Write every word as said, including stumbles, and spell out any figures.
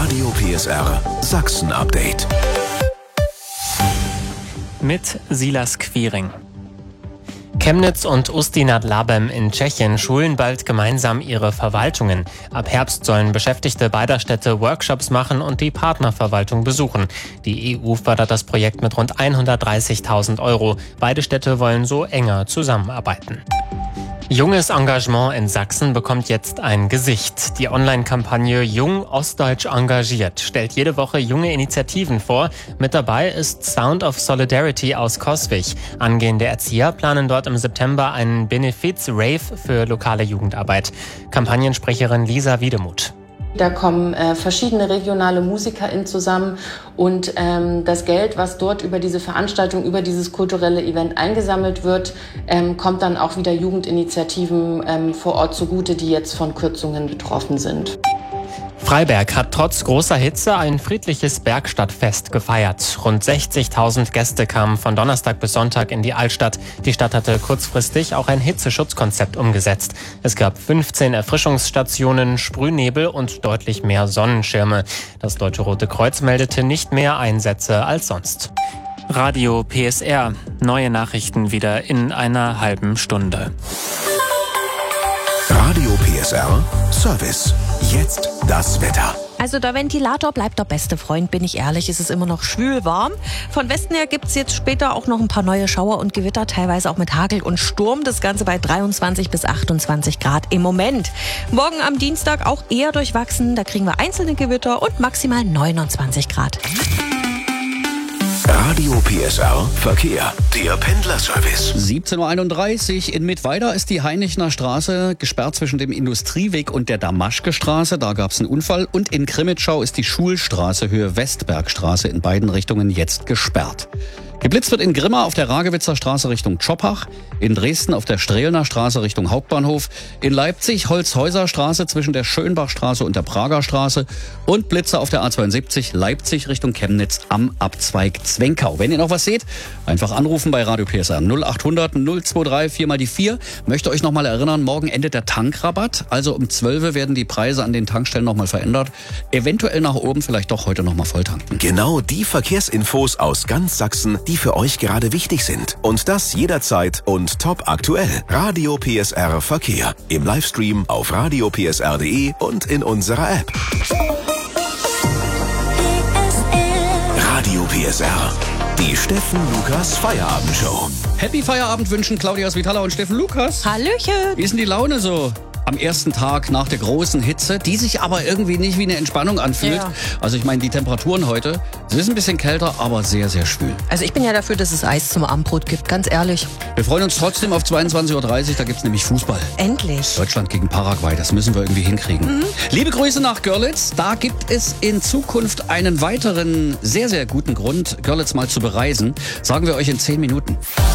Radio P S R Sachsen Update. Mit Silas Quiring. Chemnitz und Ústí nad Labem in Tschechien schulen bald gemeinsam ihre Verwaltungen. Ab Herbst sollen Beschäftigte beider Städte Workshops machen und die Partnerverwaltung besuchen. Die E U fördert das Projekt mit rund hundertdreißigtausend Euro. Beide Städte wollen so enger zusammenarbeiten. Junges Engagement in Sachsen bekommt jetzt ein Gesicht. Die Online-Kampagne Jung Ostdeutsch engagiert stellt jede Woche junge Initiativen vor. Mit dabei ist Sound of Solidarity aus Coswig. Angehende Erzieher planen dort im September einen Benefiz-Rave für lokale Jugendarbeit. Kampagnensprecherin Lisa Wiedemuth. Da kommen äh, verschiedene regionale MusikerInnen zusammen und ähm, das Geld, was dort über diese Veranstaltung, über dieses kulturelle Event eingesammelt wird, ähm, kommt dann auch wieder Jugendinitiativen ähm, vor Ort zugute, die jetzt von Kürzungen betroffen sind. Freiberg hat trotz großer Hitze ein friedliches Bergstadtfest gefeiert. Rund sechzigtausend Gäste kamen von Donnerstag bis Sonntag in die Altstadt. Die Stadt hatte kurzfristig auch ein Hitzeschutzkonzept umgesetzt. Es gab fünfzehn Erfrischungsstationen, Sprühnebel und deutlich mehr Sonnenschirme. Das Deutsche Rote Kreuz meldete nicht mehr Einsätze als sonst. Radio P S R. Neue Nachrichten wieder in einer halben Stunde. Radio P S R Service. Jetzt das Wetter. Also der Ventilator bleibt der beste Freund, bin ich ehrlich. Es ist immer noch schwül warm. Von Westen her gibt's jetzt später auch noch ein paar neue Schauer und Gewitter, teilweise auch mit Hagel und Sturm. Das Ganze bei dreiundzwanzig bis achtundzwanzig Grad im Moment. Morgen am Dienstag auch eher durchwachsen. Da kriegen wir einzelne Gewitter und maximal neunundzwanzig Grad. Radio P S R Verkehr. Der Pendlerservice. siebzehn Uhr einunddreißig. In Mittweida ist die Heinichner Straße gesperrt zwischen dem Industrieweg und der Damaschke-Straße. Da gab es einen Unfall. Und in Krimitschau ist die Schulstraße Höhe Westbergstraße in beiden Richtungen jetzt gesperrt. Geblitzt wird in Grimma auf der Ragewitzer Straße Richtung Tschoppach, in Dresden auf der Strehlner Straße Richtung Hauptbahnhof, in Leipzig Holzhäuser Straße zwischen der Schönbachstraße und der Prager Straße und Blitzer auf der A zweiundsiebzig Leipzig Richtung Chemnitz am Abzweig Zwenkau. Wenn ihr noch was seht, einfach anrufen bei Radio P S R null achthundert null drei vier mal die vier. Möchte euch noch mal erinnern, morgen endet der Tankrabatt, also um zwölf werden die Preise an den Tankstellen noch mal verändert. Eventuell nach oben, vielleicht doch heute noch mal volltanken. Genau die Verkehrsinfos aus ganz Sachsen, die für euch gerade wichtig sind. Und das jederzeit und top aktuell. Radio P S R Verkehr. Im Livestream auf radio p s r punkt d e und in unserer App. Radio P S R. Die Steffen Lukas Feierabendshow. Happy Feierabend wünschen Claudia Svitala und Steffen Lukas. Hallöchen. Wie ist denn die Laune so? Am ersten Tag nach der großen Hitze, die sich aber irgendwie nicht wie eine Entspannung anfühlt. Ja. Also ich meine, die Temperaturen heute, es ist ein bisschen kälter, aber sehr, sehr schwül. Also ich bin ja dafür, dass es Eis zum Abendbrot gibt, ganz ehrlich. Wir freuen uns trotzdem auf zweiundzwanzig Uhr dreißig, da gibt's nämlich Fußball. Endlich. Deutschland gegen Paraguay, das müssen wir irgendwie hinkriegen. Mhm. Liebe Grüße nach Görlitz, da gibt es in Zukunft einen weiteren sehr, sehr guten Grund, Görlitz mal zu bereisen. Sagen wir euch in zehn Minuten.